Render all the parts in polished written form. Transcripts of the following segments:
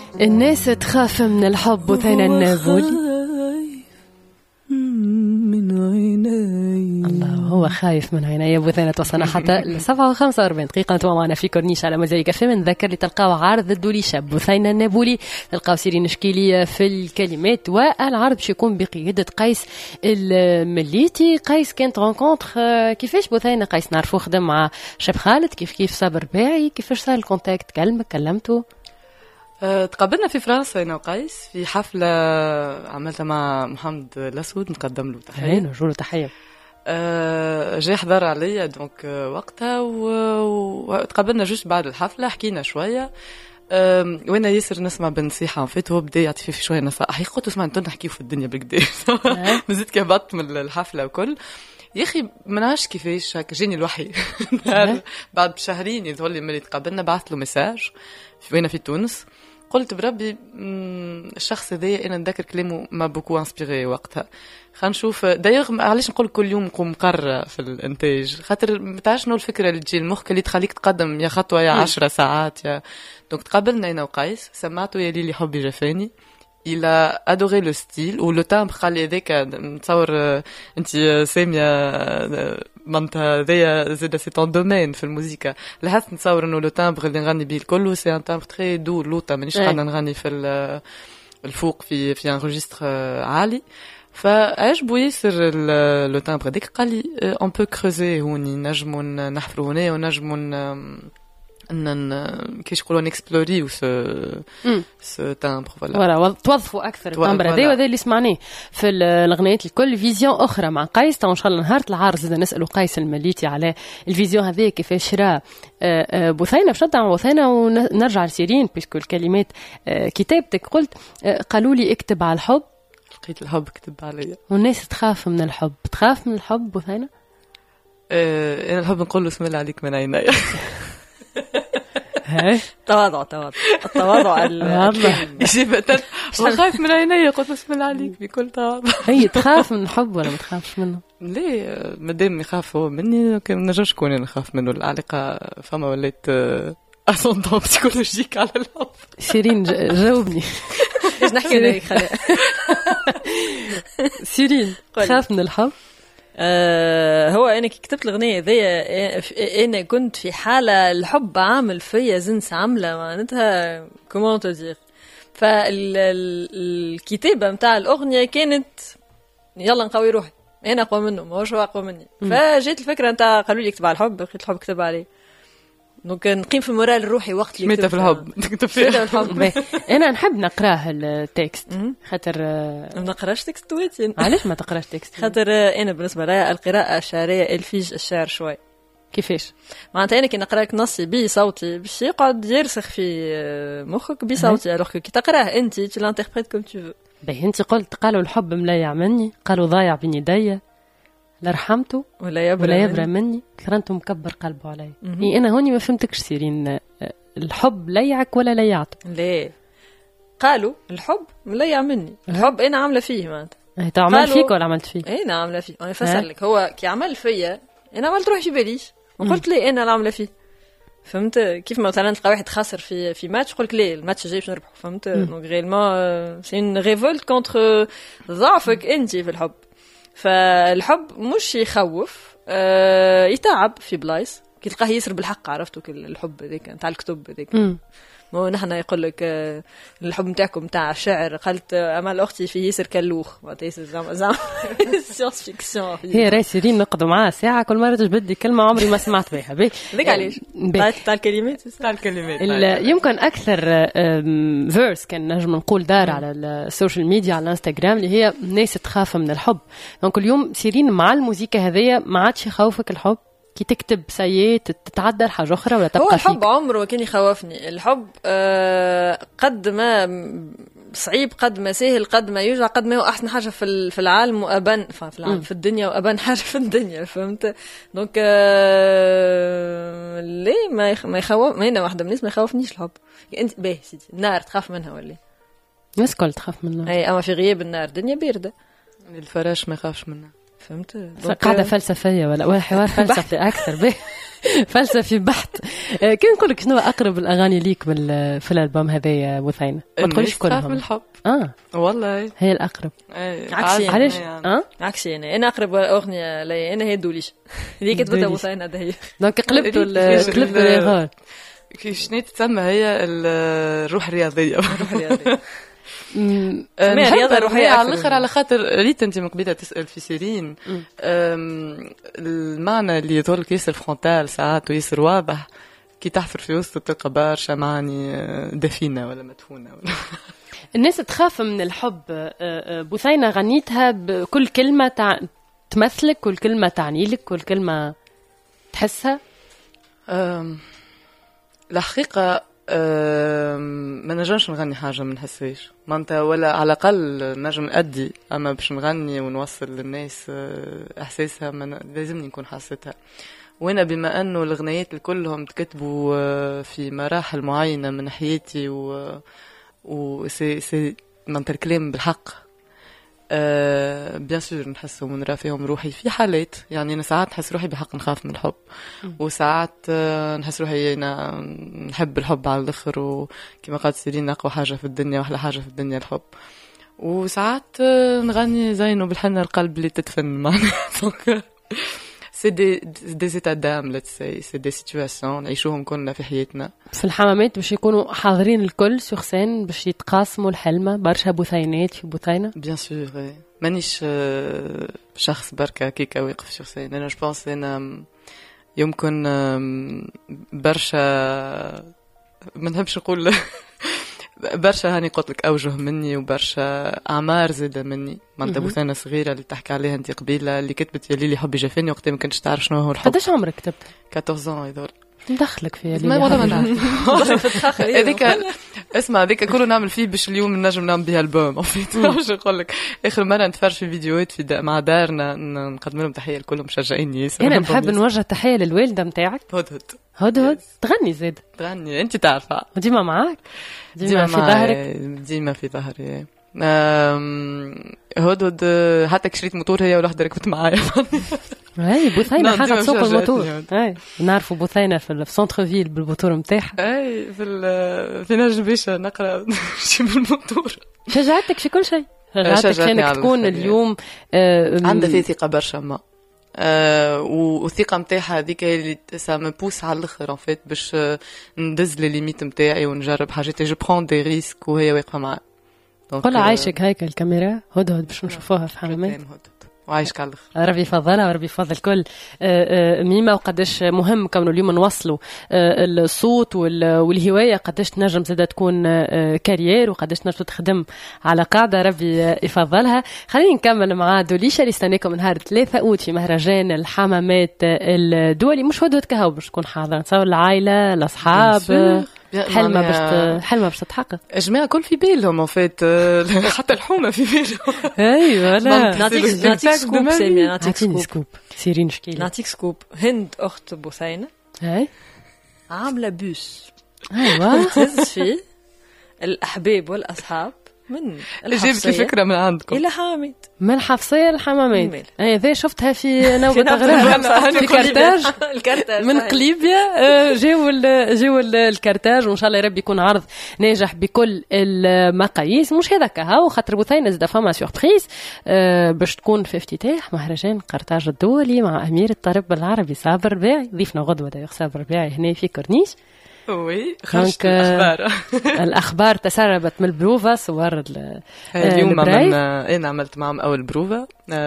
الناس تخاف من الحب وثين النابولي. من عيني الله هو خايف من عيني بثينة. وصلنا حتى 7:45 دقيقة. انتم معنا في كورنيش على مزايا كافيه. من ذكر اللي تلقاو عرض الدولي شاب بثينة النابولي، تلقاو سيرين شكيلي في الكلمات، والعرض باش يكون بقيادة قيس المليتي. قيس كانت رونكونتر كيفاش بثينة؟ قيس نعرفوه خدم مع شاب خالد، كيف صابر باعي، كيفاش صار الكونتاكت؟ كلمته؟ تقابلنا في فرنسا انا وقيس في حفله عملتها مع محمد الاسود، نقدم له تحيه. نرجو تحيه. جاي حضر عليا دونك وقتها وتقابلنا جوست بعد الحفله، حكينا شويه. وانا ياسر نسمع بنصيحه فيت، هو بدا يعطي في شويه نصائح. قلت اسمع انتو نحكيو في الدنيا بالكدا. مازلت كهبطت من الحفله وكل. يا اخي ما نعرفش كيفاش هكا جاني الوحي. بعد بشهرين يظهر لي ملي تقابلنا بعثت له مساج وين في تونس. قلت بربي الشخص هذا انا نذكر كلامه ما بوكو انسبيري وقتها. خلينا نشوف دايوغ علاش نقول كل يوم نقوم مقرة في الانتاج، خاطر ما تعرفش شنو الفكره اللي تجي المخك اللي تخليك تقدم يا خطوه يا 10 ساعات يا. دونك تقابلنا انا وقيس، سمعته يا ليلي حبي جفاني. il a adoré le style ou le timbre قال لي هذاك نتصور انت ساميه معناتها هذايا زاد سي طون دومين في الموسيقى. لاحظت نتصور انه لو تامبر اللي نغني به الكل سي ان تامبر تري دو لوطا، مانيش قاعده نغني في الفوق في ان ريجستر عالي. فعجبو ياسر لو تامبر هذاك. قال لي اون بو كروزي هوني، نجمو نحفروا هنا ونجمو كيش يقولوا نكسبلوري سو تامبر. فوالا توظفوا اكثر التامبر هذا، وهذا اللي سمعناه في الاغنيات الكل. فيزيون اخرى مع قيس ان شاء الله نهار العرض زاد نسالوا قيس المليتي على الفيزيون هذه كيفاش راه بثينه. باش ندعم بثينه ونرجع لسيرين بيسكو الكلمات كتابتك. قلت قالوا لي اكتب على الحب، لقيت الحب كتب عليا. والناس تخاف من الحب. تخاف من الحب بثينه؟ انا الحب نقول له اسم الله عليك من عيني. تواضع التواضع جيبت وخايف من عيني. قلت بسم الله عليك بكل تواضع. هي تخاف من الحب ولا ما تخافش منه؟ ليه مادام يخاف هو مني ما نجمش نكون نخاف منه. العلاقه فما وليت اسوندون بسيكولوجيك على الحب. سيرين جاوبني. ايش نحكي لك خلاص. سيرين تخاف من الحب؟ هو انا كي كتبت الاغنيه ذي انا كنت في حاله الحب عامل فيا زنس عامله معناتها كومون تو دير. فالكتابه نتاع الاغنيه كانت يلا نقوي روحي، انا اقوى منه ماهوش هو اقوى مني. فجيت الفكره نتاع قالوا لي اكتب على الحب، لقيت الحب كتب عليه. دونك نقيم في المورال الروحي وقت اللي كتبت في الحب. كتب فيه الحب. انا نحب نقراه التكست خاطر ما نقراش تكست تويتين. علاش ما تقراش تكست؟ خاطر انا بالنسبه لي القراءه الشعريه الفيج الشعر شوي. كيفاش معناتها انا كي نقرا لك نصي بصوتي باش يقعد يرسخ في مخك بصوتي، الوغ كي تقراه انت tu l'interprètes comme tu veux. باهي انت قلت قالوا الحب مليع مني، قالوا ضايع بين يديا، لا رحمته ولا يبرى مني، كرنته مكبر قلبه علي. إيه انا هوني ما فهمتكش سيرين، الحب ليعك ولا ليعته؟ ليه قالوا الحب مليع مني، الحب انا عامله فيه معناتها. تعمل فيك ولا عملت فيه؟ انا عامله فيه. انا فسر لك هو كي عمل فيا انا عملت روحي في باليش وقلت لي انا اللي عامله فيه. فهمت كيف مثلا تلقى واحد خاسر في ماتش يقول لك ليه الماتش الجاي باش نربحوا. فهمت دونك غيلمون سي ان ريفولت كونتر ضعفك انت في الحب. فالحب مش يخوف، يتعب في بلايص كي تلقاه يسر بالحق. عرفتوا الحب هذاك نتاع الكتب هذاك مو نحن يقول لك الحب نتاعكم نتاع الشعر. قالت امال اختي في يسر كلوخ ما تيسر زعما سيونس فيكسيون. هي راهي سيرين نقضوا معاها ساعه كل مره تجبد لي كلمه عمري ما سمعت بها. هذاك علاش تاع الكلمات يمكن اكثر فيرس كان نجم نقول دار على السوشيال ميديا على الانستغرام اللي هي ناس تخاف من الحب. دونك اليوم سيرين مع الموسيقى هذيا ما عادش يخوفك الحب كي تكتب سيئات تتعدى لحاجة أخرى ولا تبقى هو الحب فيك؟ عمره ما كان يخوفني. الحب قد ما صعيب قد ما سهل قد ما يوجع قد ما هو أحسن حاجة في العالم وأبان في العالم في الدنيا وأبان حاجة في الدنيا. فهمت دونك ليه ما يخوف. ما هنا واحدة من الناس ما يخوفنيش الحب. أنت باهي سيدي النار تخاف منها ولا الناس كل تخاف منها؟ أي أما في غياب النار دنيا باردة. الفراش ما يخافش منها. فهمت. قاعدة فلسفية ولا حوار فلسفي أكثر به فلسفي بحت. كي نقول لك شنو أقرب الأغاني ليك في الألبوم هذا يا بثينة؟ ما تقولش كلهم. الحب. والله هي الأقرب. عكسي عكسي أنا أقرب أغنية لي أنا هي دوليش اللي كتبتها بثينة ده هي. دونك قلبتوا الغار. كي شنو تسمى هي الروح الرياضية. الروح الرياضية. الرياضة الروحية على الآخر على خاطر ريت أنت من قبيلة تسأل في سيرين المعنى اللي يظهر لك ياسر فرونتال ساعات وياسر واضح كي تحفر في وسط تلقى برشا معاني دفينة ولا مدفونة ولا الناس تخاف من الحب. بثينة غنيتها بكل كلمة تمثلك، كل كلمة تعني لك، كل كلمة تحسها. الحقيقة ما نجمش نغني حاجة ما نحسهاش معناتها، ولا على الأقل نجم نأدي، أما باش نغني ونوصل للناس إحساسها لازمني نكون حاستها. وأنا بما أنه الغنيات كلهم تكتبوا في مراحل معينة من حياتي سي معناتها الكلام بالحق بيان سور نحسهم ونرى فيهم روحي في حالات. يعني أنا ساعات نحس روحي بحق نخاف من الحب، وساعات نحس روحي أنا نحب الحب على الآخر، وكما قالت سيرين أقوى حاجة في الدنيا وأحلى حاجة في الدنيا الحب. وساعات نغني زينه بالحنة القلب اللي تدفن معنا. c'est des états d'âme, let's say, c'est des situations نعيشوهم كلنا في حياتنا. في الحمامات باش يكونوا حاضرين الكل سور سين باش يتقاسموا الحلمة برشا بثينات في بثينة. بيان سور مانيش شخص بركة كيكا ويقف سور سين. أنا جبونس أنا يمكن برشا ما نحبش نقول برشا هاني قلت لك أوجه مني وبرشا أعمار زادة مني. معناتها بثينة صغيرة اللي تحكي عليها أنت قبيلة اللي كتبت يا ليلي حبي جافني وقتها ما كنتش تعرف شنو هو الحب. قداش عمرك كتبت؟ 14 يدور. مدخلك فيها ليلي. ما والله ما نعرف. هذيك اسمع هذيك كله نعمل فيه باش اليوم نجم نعمل بها البوم. واش نقول لك آخر مرة نتفرج في فيديوهات في مع دارنا نقدم لهم تحية الكل مشجعيني ياسر. أنا نحب نوجه تحية للوالدة متاعك. هدهد تغني زاد. تغني أنت تعرفها. ديما معاك. ديما في ظهرك. ديما في ظهري. هدهد حتى كشريت موتور هي ولا ركبت معايا. اي بثينة حاجة تسوق الموتور. اي نعرفوا بثينة في سونتر فيل بالموتور نتاعها. اي في نجم بيشا نقرا شي بالموتور. شجعتك في كل شيء. شجعتك انك تكون اليوم عندها في ثقة برشا ما والثقة متاعها هذيك اللي سا بوس على الاخر ان فيت باش ندز لي ليميت متاعي ونجرب حاجات جو برون دي ريسك وهي واقفة معايا. قول عايشك هيك الكاميرا هدهد باش نشوفوها في حمامات. وعايش كالخ ربي يفضلها وربي يفضل الكل. ميمة وقداش مهم كونه اليوم نوصلوا الصوت والهواية قداش تنجم زادة تكون كارير وقداش تنجم تخدم على قاعدة ربي يفضلها. خلينا نكمل مع دوليشة اللي استناكم نهار 3 أوت في مهرجان الحمامات الدولي. مش هدهد كهو باش تكون حاضرة نتصور العائلة الأصحاب حلمة باش تتحقق. الجماعة كل في بالهم وفات حتى الحومة في بالهم. ايوه لا نعطيك سكوب سامي. نعطيك سكوب سيرين شكيلة. نعطيك سكوب. هند أخت بثينة هاي عاملة بوس. ايوه تهز فيه الأحباب والأصحاب من جبت فكرة من عندكم إلى حمامات من الحفصية للحمامات. ذي شفتها في نوبة أغراب في كارتاج من قليبيا. جاو الكارتاج وإن شاء الله ربي يكون عرض ناجح بكل المقاييس. مش هذا كهو خاطر بثينة زاد فما سوربريز باش تكون في افتتاح مهرجان قرطاج الدولي مع أمير الطرب العربي صابر الرباعي. ضيفنا غدوة دايوغ صابر الرباعي هنا في كورنيش. وي خرجت الأخبار. الأخبار تسربت من البروفا صور اليوم أنا عملت معهم أول بروفا.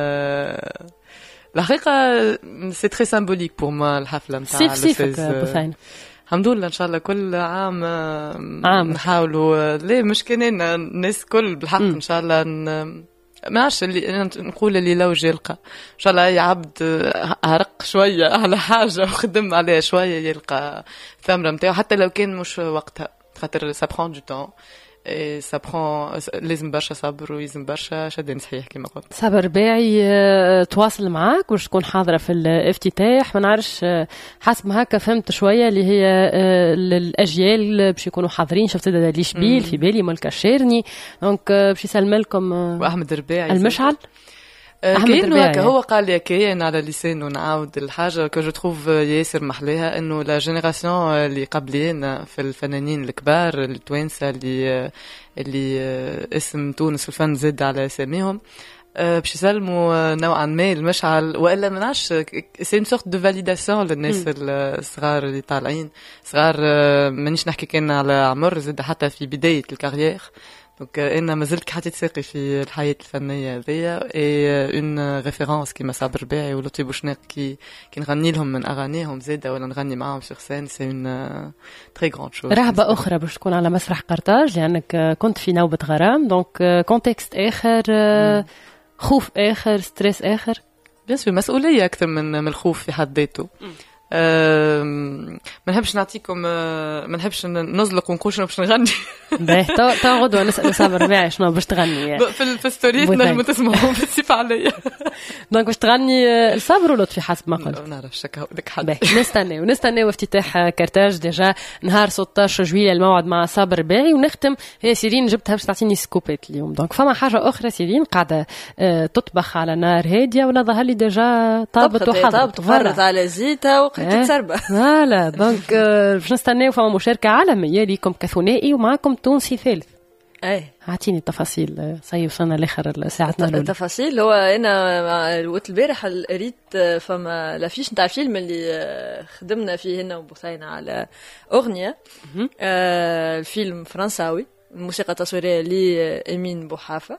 الحقيقة سي تري سامبوليك بور ما الحفلة متاع بثينة. الحمد لله إن شاء الله كل عام نحاولوا ليه مش كاننا الناس كل بالحق إن شاء الله ما عرفش اللي نقول اللي لو يلقى ان شاء الله اي عبد عرق شويه على حاجه وخدم عليها شويه يلقى الثمره نتاعو حتى لو كان مش وقتها خاطر سا برون دو طون اي سا برون لازم برشا صبر ولازم برشا شدين صحيح كما قلت. صابر رباعي تواصل معاك باش تكون حاضره في الافتتاح. ما نعرفش حسب ما هكا فهمت شويه اللي هي الاجيال باش يكونوا حاضرين. شفت اللي شبيل في بالي ملكه الشيرني دونك باش يسلم لكم واحمد رباعي المشعل. كاين هو قال لي كاين على لسانه نعاود الحاجه كو جو تروف ياسر محلاها انه لا جينيراسيون اللي قبلينا في الفنانين الكبار التوانسه اللي اسم تونس في الفن زاد على اساميهم باش يسلموا نوعا ما المشعل والا ما نعرفش سي اون سورت دو فاليداسيون للناس الصغار اللي طالعين صغار مانيش نحكي كان على عمر زاد حتى في بدايه الكارير دونك انا مازلت حتى تساقي في الحياه الفنيه هذيا اي اون ريفيرونس كيما صابر رباعي ولطفي بوشناق كي نغني لهم من اغانيهم زاده ولا نغني معاهم سور سين سي اون تري غراند شوز. رهبه اخرى باش تكون على مسرح قرطاج لانك كنت في نوبه غرام دونك كونتكست اخر خوف اخر ستريس اخر بيان سور مسؤوليه اكثر من الخوف في حد ذاته. ما نحبش نعطيكم ما نحبش نزلق ونقول شنو باش نغني. باهي تو غدوه نسال صابر رباعي شنو باش تغني في ستوريات نجم تسمعوا بالسيف عليا. دونك باش تغني الصبر ولطفي حسب ما قلت. ما نعرفش لك حد. نستناو افتتاح كارتاج ديجا نهار 16 جويلية الموعد مع صابر رباعي ونختم هي سيرين جبتها باش تعطيني سكوبات اليوم. دونك فما حاجه اخرى سيرين قاعده تطبخ على نار هاديه ولا ظهر لي ديجا طابت وحضرت فرت على زيتها تتسربى. فوالا دونك باش نستناو فما مشاركه عالميه ليكم كثنائي ومعكم تونسي ثالث. اعطيني التفاصيل صحيح وصلنا لاخر ساعتنا الاولى. التفاصيل هو انا وقت البارح قريت فما لافيش نتاع فيلم اللي خدمنا فيه هنا وبثينا على اغنيه الفيلم فرنساوي الموسيقى التصويريه لامين بوحافه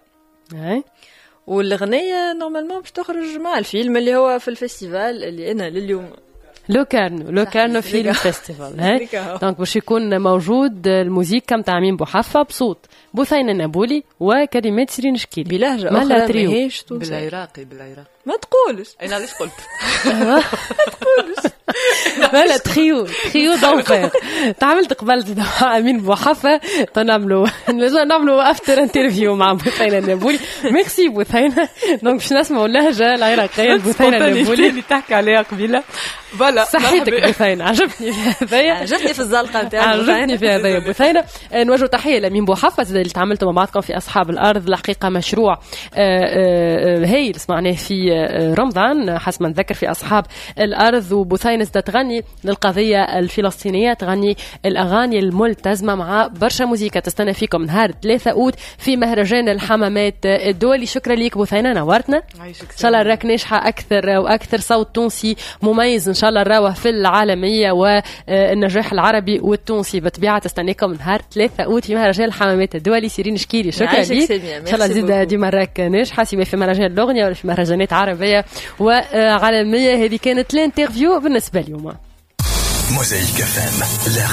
والغنيه نورمالمون باش تخرج مع الفيلم اللي هو في الفيستيفال اللي انا لليوم لوكارنو فيلم فيستيفال. دونك باش يكون موجود الموسيقى نتاع امين بوحافه بصوت بثينه نابولي وكلمات سيرين شكيلي بلهجه اخرى ماهيش بالعراقي ما تقولش انا علاش قلت ما تقولش لا تريو دونفير تعاملت قبلت مع امين بوحافه نعملوا افتر انترفيو مع بثينه نابولي. ميرسي بثينه. دونك باش نسمعوا اللهجه العراقيه بثينه نابولي اللي تحكي عليها قبيله. فوالا صحيتك بثينه عجبتني هذايا عجبتني في الزلقه نتاعك عجبتني في هذايا بثينه. نوجه تحيه لامين بوحافه اللي تعاملتوا مع بعضكم في اصحاب الارض الحقيقه مشروع هايل سمعناه في رمضان حسب ما نذكر في اصحاب الارض وبثينه تغني للقضيه الفلسطينيه تغني الاغاني الملتزمه مع برشا موسيقى تستنى فيكم نهار 3 أوت في مهرجان الحمامات الدولي. شكرا ليك بثينه نورتنا ان شاء الله راك ناجحه اكثر واكثر صوت تونسي مميز ان شاء الله نراوه في العالميه والنجاح العربي والتونسي بطبيعه تستناكم نهار 3 أوت في مهرجان الحمامات الدولي. سيرين شكيري شكرا ليك ان شاء الله تزيد ديما راك ناجحه سواء في مهرجان الاغنيه ولا في مهرجانات عربيه وعالميه. هذه كانت الانترفيو بالنسبه اليوم.